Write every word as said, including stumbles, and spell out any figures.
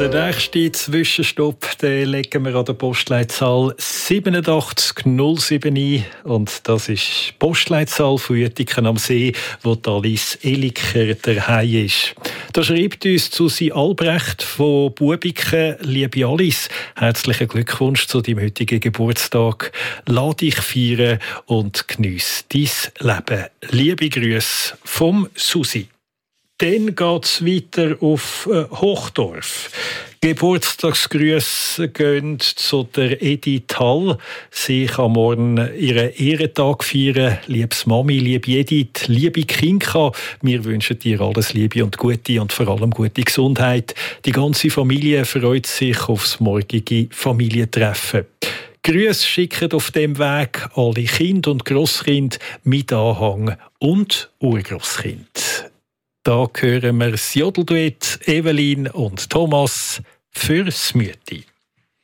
Der nächste Zwischenstopp den legen wir an der Postleitzahl siebenundachtzig null sieben ein. Und das ist die Postleitzahl von Uetiken am See, wo Alice Eliker daheim ist. Da schreibt uns Susi Albrecht von Bubiken: Liebe Alice, herzlichen Glückwunsch zu deinem heutigen Geburtstag. Lass dich feiern und geniesse dein Leben. Liebe Grüße vom Susi. Dann geht es weiter auf äh, Hochdorf. Geburtstagsgrüße gehen zu der Edith Hall. Sie kann morgen ihren Ehrentag feiern. Liebes Mami, liebe Edith, liebe Kinka, wir wünschen dir alles Liebe und Gute und vor allem gute Gesundheit. Die ganze Familie freut sich aufs morgige Familientreffen. Grüße schicken auf dem Weg alle Kinder und Grosskind mit Anhang und Urgrosskind. Da hören wir das Jodelduett Evelyn und Thomas fürs Mütti.